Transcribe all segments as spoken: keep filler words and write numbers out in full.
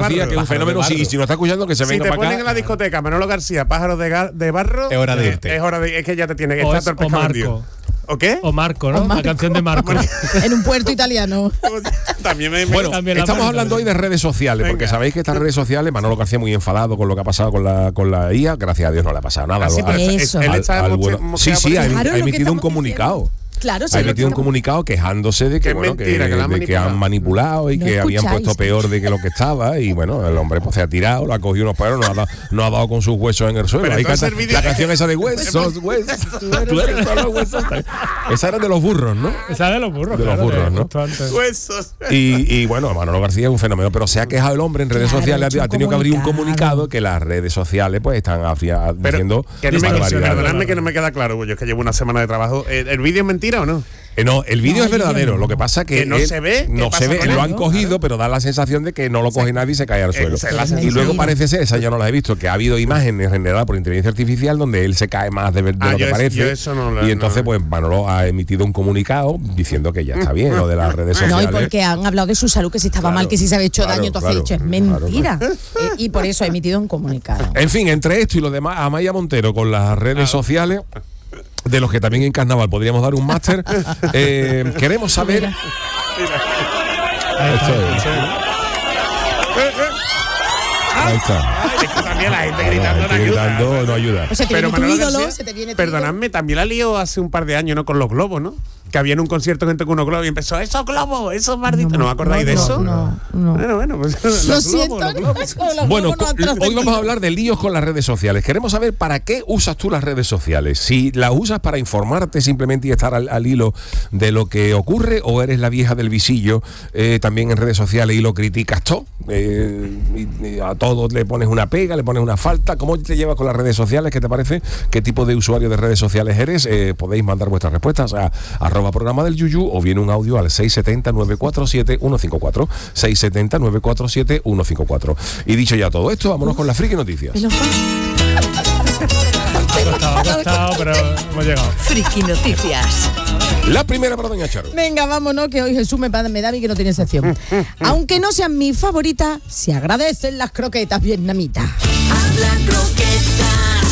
García, que es un fenómeno. Si, si no está escuchando, que se venga para acá. Si te ponen en la discoteca Manolo García, Pájaros de, gar, de Barro, es hora de irte. Es hora de es que ya te tiene que o estar todo el pescado vendido. ¿O qué? O Marco, ¿no? O Marco. La canción de Marco. En un puerto italiano. También me, bueno, también estamos hablando hoy de redes sociales, porque sabéis que estas redes sociales, Manolo García muy enfadado con lo que ha pasado con la con la I A, gracias a Dios no le ha pasado nada. Ah, sí, al, eso. al, Él está al, moche, bueno, sí, sí, ha, Claro, ha lo que emitido un estamos comunicado. diciendo. Claro, Ha emitido un comunicado quejándose de que, que bueno, mentira, que, que la han de que han manipulado y No que habían escucháis. puesto peor de que lo que estaba. Y bueno, el hombre pues se ha tirado, lo ha cogido unos perros, no ha dado, no ha dado con sus huesos en el suelo. Pero Ahí entonces canta el vídeo- la canción esa de huesos, huesos. Tú eres todos los huesos. Esa era de los burros, ¿no? Esa de los burros, De los claro, burros, ¿no? justo antes. Huesos. Y, y bueno, Manolo García es un fenómeno, pero se ha quejado el hombre en redes Claro, sociales, ha hecho ha un tenido que abrir un comunicado. comunicado que las redes sociales pues están afria- Pero diciendo que no me, barbaridades. perdonadme que no me queda claro, yo es que llevo una semana de trabajo. ¿El, el vídeo es mentira o no? Eh, no, el vídeo No, es el vídeo verdadero. no. Lo que pasa que Que no él- se ve, no ¿qué pasa se ve. con Lo él? han cogido, pero da la sensación de que no lo coge nadie y se cae al suelo. Esa es la Y sensación. luego parece ser, esa ya no la he visto, que ha habido imágenes generadas por inteligencia artificial donde él se cae más de, ver- de Ah, lo yo que es- parece. yo eso no lo- y entonces, no. pues Manolo ha emitido un comunicado diciendo que ya está bien lo de las redes No, sociales. y porque han hablado de su salud, que si estaba Claro, mal, que si se había hecho claro, daño, entonces claro, ha dicho, es claro, mentira. Eh, y por eso ha emitido un comunicado. En fin, entre esto y lo demás, Amaya Montero con las redes sociales, de los que también en Carnaval podríamos dar un máster, eh, queremos saber. Ahí Esto está. es. Ahí está. Es que también la gente La gritando no gente ayuda. gritando no ayuda. O sea, te Pero viene tu Manolo ídolo, García, se te viene tu perdonadme, también la lío hace un par de años, ¿no? Con los globos, ¿no? Que había en un concierto gente con unos globos y empezó, esos globos, esos marditos. ¿No, os acordáis no, de no, eso? no, no. Bueno, bueno, pues los Lo globos, siento, los globos. con los Bueno, globos no co- atrás de hoy vamos ti. a hablar de líos con las redes sociales. Queremos saber para qué usas tú las redes sociales. Si las usas para informarte simplemente y estar al, al hilo de lo que ocurre, o eres la vieja del visillo eh, también en redes sociales y lo criticas todo. Eh, y, y a todo le pones una pega, le pones una falta. ¿Cómo te llevas con las redes sociales? ¿Qué te parece? ¿Qué tipo de usuario de redes sociales eres? Eh, podéis mandar vuestras respuestas a arroba programa del Yuyu o bien un audio al seis siete cero, nueve cuatro siete, uno cinco cuatro. seis siete cero, nueve cuatro siete, uno cinco cuatro. Y dicho ya todo esto, vámonos con las friki noticias. Pero, Ha costado, ha costado, pero hemos llegado. Friki Noticias. La primera para Doña Charo. venga, vámonos, que hoy Jesús me, pa- me da a mí que no tiene sección. Aunque no sean mis favoritas, se agradecen las croquetas vietnamitas. Habla croqueta.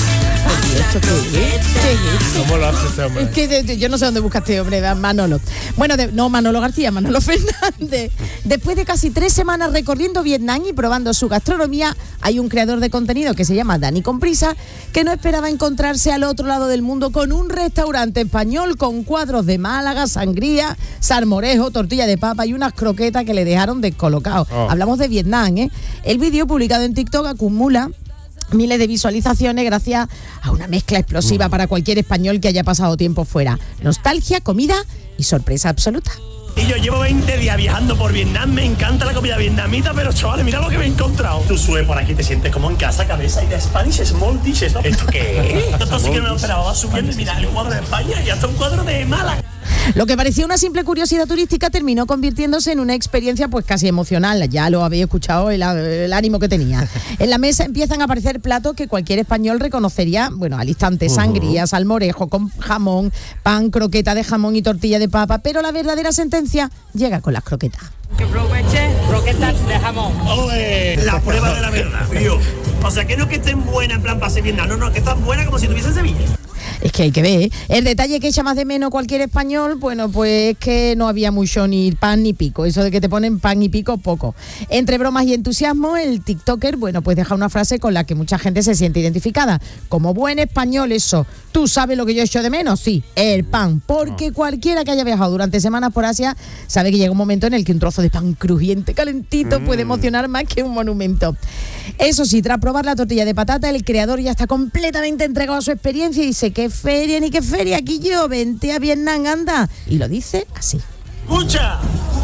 ¿Esto qué es? ¿Qué es esto? ¿Cómo lo hace este hombre? Es que de- de- yo no sé dónde busca este hombre, Manolo. Bueno, de- no Manolo García, Manolo Fernández. Después de casi tres semanas recorriendo Vietnam y probando su gastronomía, hay un creador de contenido que se llama Dani Comprisa, que no esperaba encontrarse al otro lado del mundo con un restaurante español con cuadros de Málaga, sangría, salmorejo, tortilla de papa y unas croquetas que le dejaron descolocado. Oh. Hablamos de Vietnam, ¿eh? El vídeo publicado en TikTok acumula miles de visualizaciones gracias a una mezcla explosiva para cualquier español que haya pasado tiempo fuera. Nostalgia, comida y sorpresa absoluta. Y yo llevo veinte días viajando por Vietnam, me encanta la comida vietnamita, pero chavales, mira lo que me he encontrado. Tú subes por aquí, te sientes como en casa, cabeza y de Spanish Small Dishes. ¿Esto qué es? Esto sí que no me lo esperaba, va subiendo y mira el cuadro de España y hasta un cuadro de Málaga. Lo que parecía una simple curiosidad turística terminó convirtiéndose en una experiencia pues casi emocional. Ya lo habéis escuchado, el, el ánimo que tenía. En la mesa empiezan a aparecer platos que cualquier español reconocería, bueno, al instante: sangría, salmorejo con jamón, pan, croqueta de jamón y tortilla de papa. Pero la verdadera sentencia llega con las croquetas. Que aproveche croquetas de jamón. ¡Ole! La prueba de la verdad, tío. O sea, que no que estén buenas en plan pase Vietnam, no, no, que están buenas como si tuviesen Sevilla. Es que hay que ver, ¿eh? El detalle que echa más de menos cualquier español, bueno, pues es que no había mucho ni pan ni pico. Eso de que te ponen pan y pico, poco. Entre bromas y entusiasmo, el tiktoker, bueno, pues deja una frase con la que mucha gente se siente identificada. Como buen español, eso. ¿Tú sabes lo que yo echo de menos? Sí, el pan. Porque cualquiera que haya viajado durante semanas por Asia sabe que llega un momento en el que un trozo de pan crujiente, calentito, mm. puede emocionar más que un monumento. Eso sí, tras probar la tortilla de patata, el creador ya está completamente entregado a su experiencia y dice: ¿qué feria ni qué feria? Aquí yo, vente a Vietnam, anda. Y lo dice así. ¡Escucha!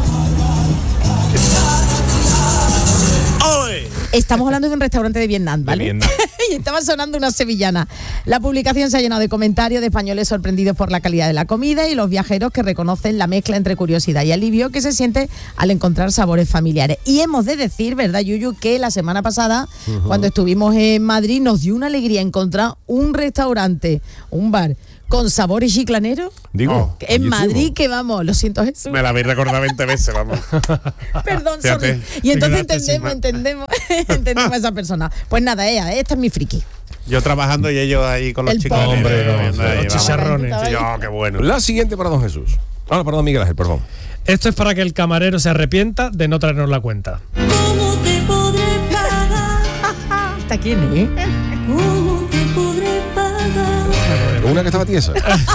¡Oye! Estamos hablando de un restaurante de Vietnam, ¿vale? De Vietnam. Y estaba sonando una sevillana. La publicación se ha llenado de comentarios de españoles sorprendidos por la calidad de la comida y los viajeros que reconocen la mezcla entre curiosidad y alivio que se siente al encontrar sabores familiares. Y hemos de decir, ¿verdad, Yuyu?, que la semana pasada, uh-huh. cuando estuvimos en Madrid, nos dio una alegría encontrar un restaurante, un bar, con sabor y chiclanero. Digo, En YouTube. Madrid, que vamos, lo siento, Jesús. Me la habéis recordado veinte veces, vamos. Perdón, Fíjate. sorry. Y entonces Gracias, entendemos, entendemos, entendemos a esa persona. Pues nada, ella, esta es mi friki. Yo trabajando y ellos ahí con los El chicos. pobre. Hombre, no, ahí, los vamos. chicharrones. Sí, oh, qué bueno. La siguiente para don Jesús. Ah, perdón, Miguel Ángel, perdón. Esto es para que el camarero se arrepienta de no traernos la cuenta. ¿Cómo te podré pagar? ¿Esta quién es? ¿Cómo te podré pagar? Una que estaba tiesa.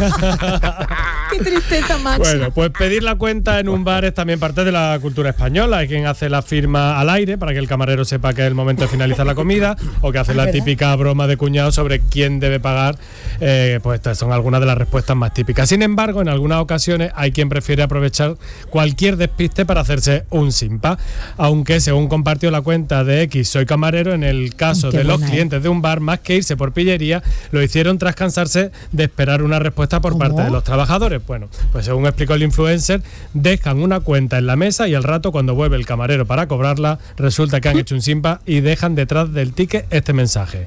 Qué tristeza, Max. Bueno, pues pedir la cuenta en un bar es también parte de la cultura española. Hay quien hace la firma al aire para que el camarero sepa que es el momento de finalizar la comida, o que hace la típica broma de cuñado sobre quién debe pagar. Eh, pues estas son algunas de las respuestas más típicas. Sin embargo, en algunas ocasiones hay quien prefiere aprovechar cualquier despiste para hacerse un simpa. Aunque, según compartió la cuenta de X Soy Camarero, en el caso Qué de los buena, clientes de un bar, más que irse por pillería, lo hicieron tras cansarse de esperar una respuesta por ¿Cómo? parte de los trabajadores. Bueno, pues según explicó el influencer, dejan una cuenta en la mesa y al rato, cuando vuelve el camarero para cobrarla, resulta que han hecho un simpa y dejan detrás del ticket este mensaje.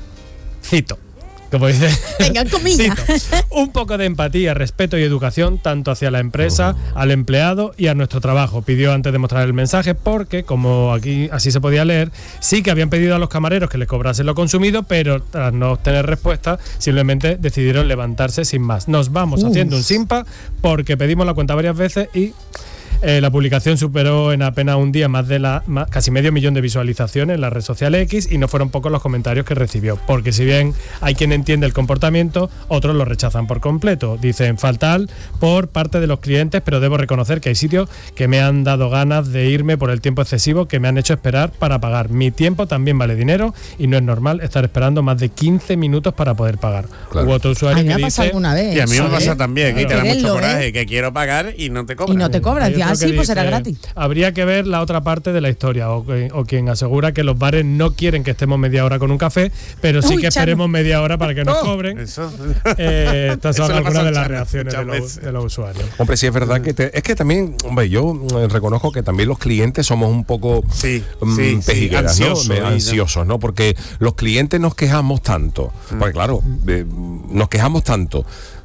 Cito. Como dice, Venga, comillas. Cito, un poco de empatía, respeto y educación tanto hacia la empresa, al empleado y a nuestro trabajo. Pidió antes de mostrar el mensaje porque, como aquí así se podía leer, sí que habían pedido a los camareros que les cobrasen lo consumido, pero tras no obtener respuesta, simplemente decidieron levantarse sin más. Nos vamos Uf. haciendo un simpa porque pedimos la cuenta varias veces y Eh, la publicación superó en apenas un día más de la más, casi medio millón de visualizaciones en la red social X, y no fueron pocos los comentarios que recibió, porque si bien hay quien entiende el comportamiento, otros lo rechazan por completo. Dicen fatal por parte de los clientes, pero debo reconocer que hay sitios que me han dado ganas de irme por el tiempo excesivo que me han hecho esperar para pagar. Mi tiempo también vale dinero y no es normal estar esperando más de quince minutos para poder pagar. Claro. Hubo otro A usuario mí me que ha pasado dice alguna vez. Y a mí me ¿sabes? pasa también, y te da Quererlo, mucho coraje, ¿eh? que quiero pagar y no te cobran. Y no te cobran. Hay otro Ah, que sí, pues será dice, gratis. Habría que ver la otra parte de la historia, o, que- o quien asegura que los bares no quieren que estemos media hora con un café, pero sí Uy, que Chano. esperemos media hora para que nos cobren. Eso. Eh, estas son Eso le algunas pasa de al las Chano reacciones de muchas los, veces. de los usuarios. Hombre, sí es verdad que te- es que también, hombre, yo eh, reconozco que también los clientes somos un poco Sí, mm, sí, sí, pejigueras, ¿no? ansiosos, Me- y no. ansiosos, ¿no? Porque los clientes nos quejamos tanto, porque claro, eh, nos quejamos tanto.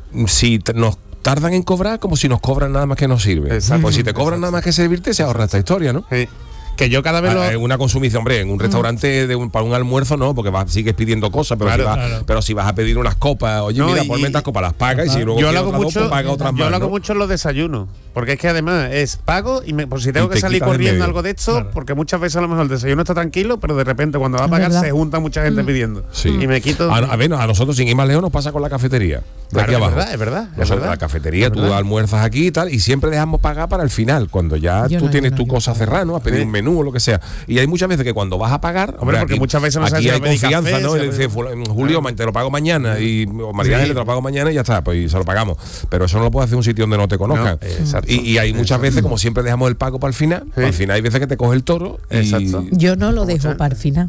Si t- nos tardan en cobrar, como si nos cobran nada más que nos sirve. Exacto. Pues si te cobran Exacto. nada más que servirte, se ahorra esta historia, ¿no? Sí. Que yo cada vez lo... Ah, eh, una consumición, hombre, en un restaurante de un, para un almuerzo no, porque vas, sigues pidiendo cosas, pero, Claro, si vas, claro. pero si vas a pedir unas copas, oye, No, mira, y- ponme estas copas, las pagas, y si luego yo lo quieres hago otras dos, mucho, pues paga otras yo más, lo hago ¿no? mucho en los desayunos, porque es que además es pago y me, por si tengo Y que te salir quitas de corriendo medio. algo de esto, Claro. porque muchas veces a lo mejor el desayuno está tranquilo, pero de repente cuando va a Es pagar verdad. se junta mucha gente pidiendo. Sí. Y me quito. A, a ver, a nosotros sin ir más lejos nos pasa con la cafetería. De Claro, aquí es abajo. verdad, es verdad, es Nosotros, verdad. la cafetería, Es tú verdad. almuerzas aquí y tal, y siempre dejamos pagar para el final, cuando ya Yo tú no, tienes yo no, tu yo cosa no. cerrada, ¿no? A pedir Sí. un menú o lo que sea. Y hay muchas veces que cuando vas a pagar, Hombre, porque muchas veces no sabes aquí si hay va a pedir confianza, café, ¿no? si Y va a le dice, pedir- "Fula- Julio, te lo pago mañana, y o María Sí. Ángeles, te lo pago mañana y ya está, pues y se lo pagamos. Pero eso no lo puedes hacer en un sitio donde no te conozcan. No, exacto. y, y hay muchas veces, como siempre dejamos el pago para el final, Sí. al final hay veces que te coge el toro. y- Exacto. Yo no lo dejo para el final.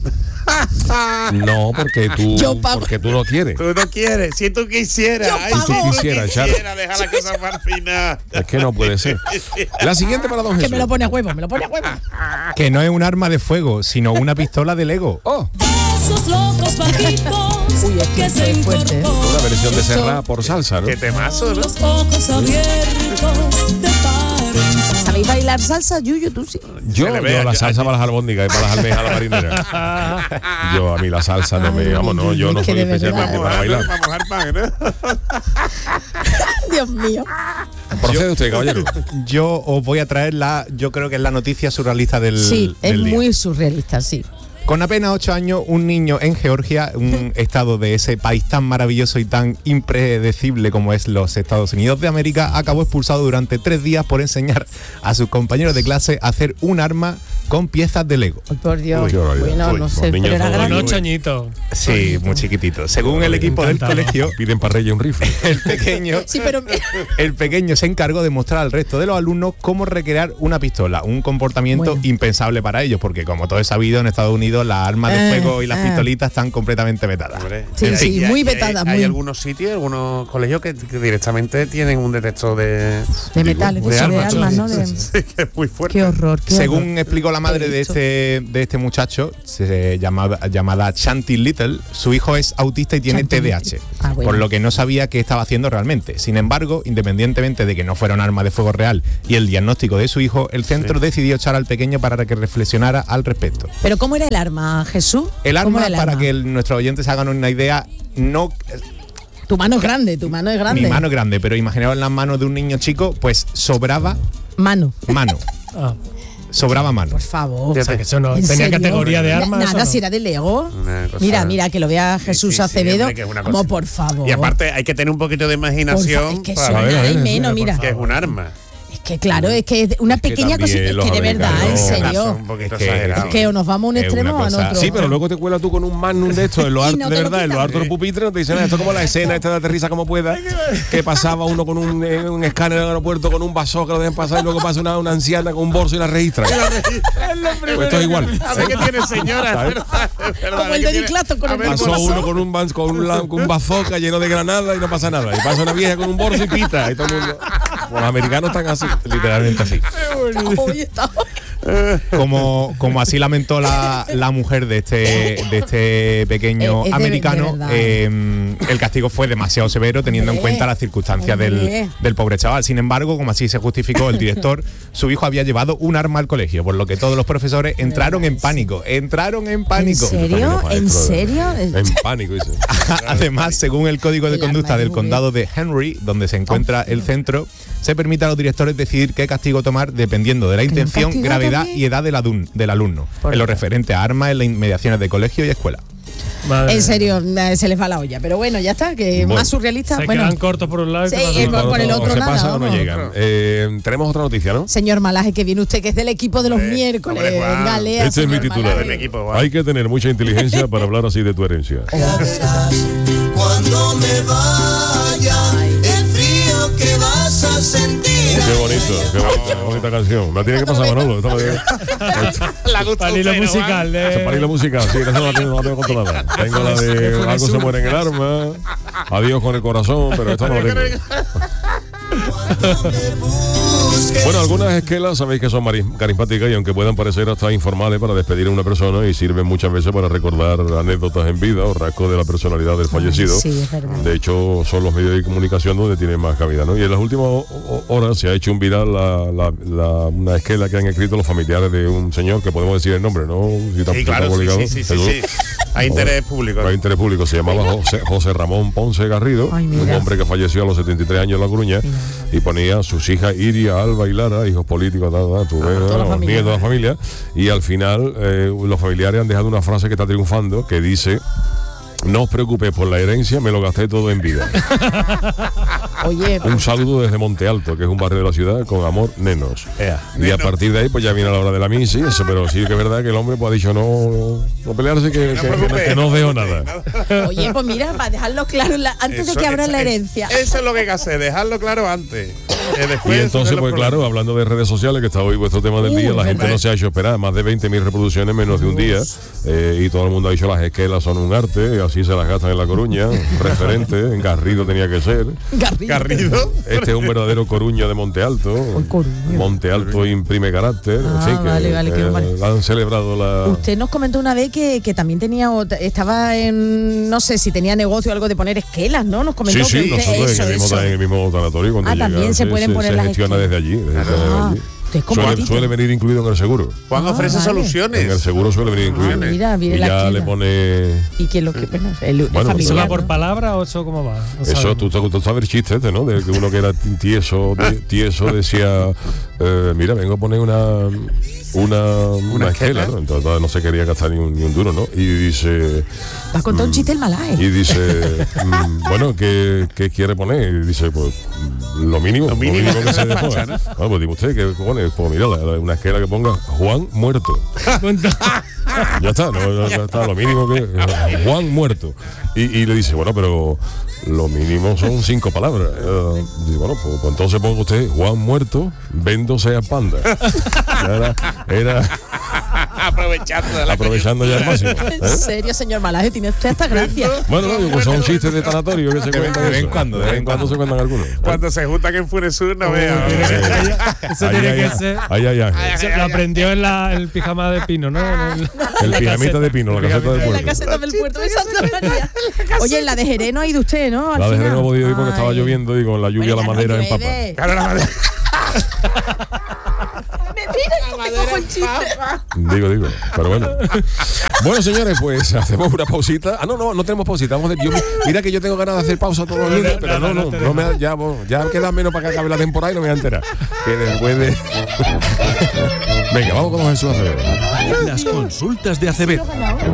No, porque tú, Yo pago. porque tú no quieres. Tú no quieres, si tú quisieras. Yo ay, pago. si tú Quisiera, Charo. quisieras, deja la cosa para el final. Es que no puede ser. La siguiente para don Que Jesús. me lo pone a huevo, me lo pone a huevo. Que no es un arma de fuego, sino una pistola de Lego. Oh, Esos locos bajitos Uy, es que que esto se es fuerte, ¿eh? incorporan. una versión de Serra por salsa, ¿no? Qué temazo, ¿no? Los ojos abiertos de par en par. ¿Sabéis bailar salsa? Yuyu, tú sí. Yo, Se le yo ve, la yo- salsa para las albóndigas y para las almejas a la marinera. Yo, a mí la salsa no me... Ay, Vamos, no, yo es no que soy de verdad. especialmente para bailar. Para mojar pan, ¿no? Dios mío. Procede usted, caballero. Yo os voy a traer la, yo creo que es la noticia surrealista del, Sí, es del día. muy surrealista, sí. Con apenas ocho años, un niño en Georgia, un estado de ese país tan maravilloso y tan impredecible como es los Estados Unidos de América, acabó expulsado durante tres días por enseñar a sus compañeros de clase a hacer un arma con piezas de Lego. Ay, por Dios. Uy, qué barbaridad. Bueno, Uy, no los sé, niños pero era son grande. Con ocho añitos. Sí, muy chiquitito. Según el equipo del Encantado. colegio, Piden para Reyes un rifle. el pequeño Sí, pero mira. El pequeño se encargó de mostrar al resto de los alumnos cómo recrear una pistola, un comportamiento Bueno. impensable para ellos, porque como todo es sabido, en Estados Unidos Unidos las armas de Eh, fuego y las eh. pistolitas están completamente vetadas. Hombre, Sí, y- sí, y- muy y- vetadas, Hay, muy. algunos sitios, algunos colegios que, que directamente tienen un detector de, De metales, de, de eso, de armas. armas, ¿no? De- Sí, que es muy fuerte. Qué horror, qué Según horror. explicó la madre de Esto. este, de este muchacho, se llamaba, llamada Shanti Little, su hijo es autista y tiene Shanti T D A Little. H, Ah, bueno. por lo que no sabía qué estaba haciendo realmente. Sin embargo, independientemente de que no fuera un arma de fuego real y el diagnóstico de su hijo, el centro decidió echar al pequeño para que reflexionara al respecto. Pero ¿cómo era el arma, Jesús? El ¿Cómo arma, era el para arma? que el- nuestros oyentes hagan una idea, no Tu mano es grande, tu mano es grande. mi mano es grande, pero imaginaos las manos de un niño chico, pues sobraba Mano. mano, Ah, sobraba mano. Por favor. o sea, que eso no ¿En tenía serio? categoría de Na- arma. Nada, eso no. si era de Lego. Una cosa- Mira, mira, que lo vea Jesús Sí, sí, Acevedo. hombre, que es una Como cosa- por favor. Y aparte hay que tener un poquito de Por fa- imaginación es que para eso ver, nada a ver, y a ver, menos, por mira. que es un arma. Es que claro, es que es una Es que pequeña también cosita. Es los que de verdad, en americanos- serio. Son un poquito Es que- exagerados. Es que o nos vamos a un Es extremo una o a cosa- otro. Sí, pero luego te cuelas tú con un magnum de esto, en los Y hartos, no de te lo verdad, en los quitan. hartos del pupitre, no te dicen nada. Esto es como la escena esta de Aterriza como pueda, que pasaba uno con un, eh, un escáner en el aeropuerto con un vaso que lo dejan pasar y luego pasa una, una anciana con un bolso y la registra. Pues esto es igual. A ver qué tiene señora. ¿Sabes? es verdad, es verdad, Como a ver el qué de tiene- Diclato con a el ver, Pasó ¿cómo bolso. pasó? uno con un, ban- con, un, la- con un bazooka lleno de granadas y no pasa nada. Y pasa una vieja con un bolso y pita. Y todo el mundo. Pues los americanos están así, literalmente así. Hoy está- Como, como así lamentó la, la mujer de este, de este pequeño Eh, es de- americano, de verdad. eh, el castigo fue demasiado severo teniendo en Hombre, cuenta las circunstancias del, hombre. del pobre chaval. Sin embargo, como así se justificó el director, su hijo había llevado un arma al colegio, por lo que todos los profesores entraron en pánico. Entraron en ¿En pánico. serio? ¿En serio? En pánico, dice. Además, según el código de El arma conducta es del muy condado de Henry, donde se encuentra el centro, se permite a los directores decidir qué castigo tomar dependiendo de la ¿Tiene un intención, castigo gravedad también? y edad del, adun- del alumno, Por en lo eso. referente a armas en las inmediaciones de colegio y escuela. Madre En mía. serio, eh, se les va la olla. Pero bueno, ya está, que Bueno. más surrealista. Se Bueno, quedan cortos por un lado y Sí, por otro eh, lado. por el O otro se nada, pasan o no vamos. llegan. Eh, tenemos otra noticia, ¿no? señor Malaje, que viene usted, que es del equipo de los Hombre, miércoles. hombre, Juan. Venga, lea, Este es mi señor titular. Malaje. Mi equipo, Juan. Hay que tener mucha inteligencia para hablar así de tu herencia. Cuando me vaya, el frío que vas a sentir. Qué bonito, qué bonita, qué bonita canción. La tiene que pasar Manolo. Esta la- esto- La gusta Para el hilo usted, ¿no, musical Juan? de. Esto para ir la música, sí, esa no la tengo, no la tengo controlada. Tengo la de algo se muere en el arma, adiós con el corazón, pero esta no la tengo. Bueno, algunas esquelas sabéis que son mari- carismáticas y aunque puedan parecer hasta informales para despedir a una persona y sirven muchas veces para recordar anécdotas en vida o rasgos de la personalidad del fallecido. sí, es verdad. De hecho, son los medios de comunicación donde tienen más cabida, ¿no? Y en las últimas o- o- horas se ha hecho un viral la, la- la- una esquela que han escrito los familiares de un señor que podemos decir el nombre, ¿no? Si está- Sí, está claro, sí, publicado, sí, sí, sí, seguro. sí. Hay interés público. Hay interés público. Se llamaba José, José Ramón Ponce Garrido, Ay, mira. un hombre que falleció a los setenta y tres años en La Coruña, y ponía sus hijas Iria, Alba y Lara, hijos políticos, ta, ta, tú ves, toda la los familia. nietos de la familia, y al final eh, los familiares han dejado una frase que está triunfando, que dice: no os preocupéis por la herencia, me lo gasté todo en vida. Oye, Un saludo desde Monte Alto, que es un barrio de la ciudad, con amor, nenos. Y a partir de ahí, pues ya viene la hora de la misa y eso, pero sí que es verdad que el hombre pues ha dicho no, no pelearse, que, que- que no, que no os dejo nada. oye, pues mira, para dejarlo claro, la- antes de Eso- que abran eso- la herencia. Eso es lo que hay que hacer, dejarlo claro antes. Eh, después Y entonces, resolver pues los claro, hablando de redes sociales, que está hoy vuestro tema del Uh, día, la gente hombre. no se ha hecho esperar, más de veinte mil reproducciones en menos de un día, eh, y todo el mundo ha dicho las esquelas son un arte, y así se las gastan en La Coruña, referente, en Garrido tenía que ser. Garrido. Garrido. Este es un verdadero coruño de Monte Alto. Coruño. Monte Alto imprime carácter. en Ah, fin, que, vale, vale, qué eh, bueno. han celebrado la... Usted nos comentó una vez que, que también tenía otra- estaba en, no sé si tenía negocio o algo de poner esquelas, ¿no? Nos comentó Sí, sí, que usted- nosotros eso, en, el mismo, eso. en el mismo tanatorio cuando Ah, llega, también se pueden poner se las gestiona esquinas. desde allí. desde Ah, allí. usted es como Suele, Tito. suele venir incluido en el seguro. Juan Ah, ofrece vale. soluciones. En el seguro suele venir incluido. Ah, mira, viene y la ya esquina. le pone... ¿Y quién lo que bueno, el, el Bueno, familiar, ¿Eso va ¿no? por palabra o eso cómo va? No Eso, sabemos. tú, tú, tú sabes el chiste este, ¿no? De que uno que era tieso, tie- tieso decía, eh, mira, vengo a poner una una, una esquela, esquela. ¿no? Entonces no se quería gastar ni un, ni un duro, ¿no? Y dice, Va a contar un chiste el y malaje. dice, mm, bueno, ¿qué, ¿qué quiere poner? Y dice, pues mm, lo mínimo, lo mínimo. que se dejó. ¿eh? Ah, pues digo usted, ¿qué pone? Pues mira, la- la- una esquela que ponga Juan muerto. Ya está, no, no, ya está, lo mínimo que Juan muerto. Y, y le dice, bueno, pero lo mínimo son cinco palabras. Eh, dice, bueno, pues, pues entonces ponga usted Juan muerto, vendo sea panda. Era, era Aprovechando de la Aprovechando ya el máximo. ¿eh? En serio, señor Malaje, tiene usted hasta gracia. Bueno, no, pues son chistes de tanatorio que se cuentan. de vez en eso. cuando, De vez en cuando se cuentan algunos. ¿eh? Cuando se juntan en Funesur, no vea. Eso Ay, tiene ay, que ay. ser. Ay, ay, ay. Se lo aprendió en la, el pijama de pino, ¿no? En el, El la pijamita caseta. de pino, la caseta del En la puerto. caseta del puerto de Santa María. Oye, en la de Jerez no ha ido usted, ¿no? Al La de Jerez final. no he podido ir porque Ay. estaba lloviendo y con la lluvia Bueno, la ya madera no empapa. llueve. Claro, la madera. Mira, cómo te cojo el chiste. Digo, digo. Pero bueno. Bueno, señores, pues hacemos una pausita. Ah, no, no, no tenemos pausita. Vamos a hacer- yo- mira que yo tengo ganas de hacer pausa todos los lunes, pero no, no, no, me, ya, bueno, ya queda menos para que acabe la temporada y no me voy a enterar. Que después de. Venga, vamos con Jesús Acevedo. Las consultas de Acevedo.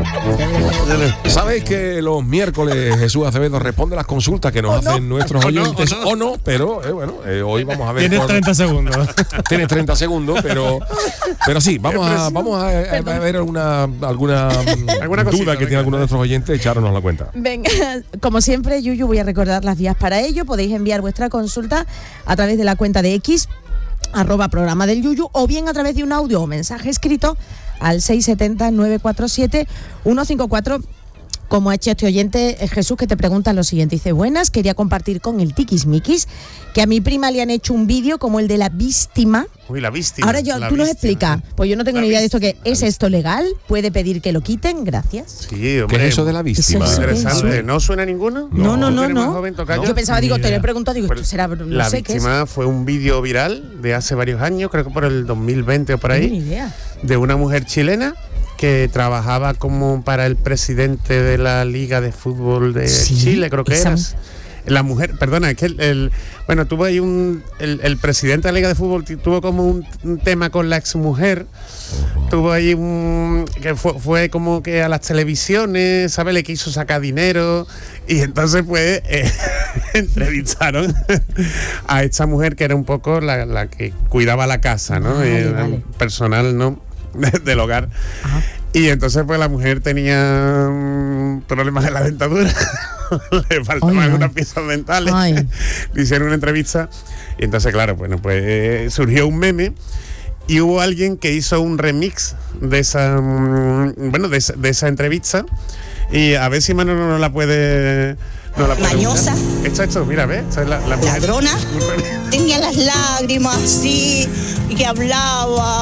Sabéis que los miércoles Jesús Acevedo responde las consultas que nos hacen nuestros O no, oyentes, o no. o no, pero eh, bueno, eh, hoy vamos a ver. Tienes por- treinta segundos. Tienes treinta segundos, pero pero sí, vamos a vamos a, a- a ver alguna alguna, mm, Alguna cosita, duda que venga. tiene alguno de nuestros oyentes, echarnos la cuenta. Venga, como siempre, Yuyu, voy a recordar las vías para ello. Podéis enviar vuestra consulta a través de la cuenta de X, arroba programa del Yuyu, o bien a través de un audio o mensaje escrito al seis siete cero, nueve cuatro siete, uno cinco cuatro. Como ha hecho este oyente, eh, Jesús, que te pregunta lo siguiente. Dice, buenas, quería compartir con el Tiquismiquis que a mi prima le han hecho un vídeo como el de la víctima. Uy, la víctima. Ahora yo, la tú nos víctima. explicas. Pues yo no tengo La ni idea de esto. Que víctima, ¿Es esto legal? ¿Puede pedir que lo quiten? Gracias. Sí, ¿Qué hombre. es eso de la víctima? Eso es- Interesante. ¿No suena ninguno? No, no, no, ¿Tú que eres no. más joven, tocayo? Yo pensaba, digo, Ni te lo he idea. preguntado, digo, Pero esto será, no la sé qué es. víctima fue un vídeo viral de hace varios años, creo que por el dos mil veinte o por No tengo ni ahí, idea. de una mujer chilena que trabajaba como para el presidente de la Liga de Fútbol de Sí, Chile, creo que esa- eras. La mujer, perdona, es que el, el- bueno, tuvo ahí un, el, el presidente de la Liga de Fútbol t- tuvo como un, un tema con la exmujer, tuvo ahí un, que fue, fue como que a las televisiones, ¿sabes? Le quiso sacar dinero y entonces pues eh, entrevistaron a esta mujer que era un poco la, la que cuidaba la casa, ¿no? Vale, Eh, vale. Personal, ¿no? Del hogar. Y entonces pues la mujer tenía mm, problemas en la dentadura. Le faltaban Ay, ay. algunas piezas dentales. Ay. Le hicieron una entrevista y entonces claro, bueno, pues eh, surgió un meme y hubo alguien que hizo un remix de esa mm, bueno, de esa, de esa entrevista y a ver si Manolo no la puede no la puede Mañosa. buscar. Esto, esto, mira, ve, esta es la, la mujer. Ladrona. Tenía las lágrimas así y que hablaba.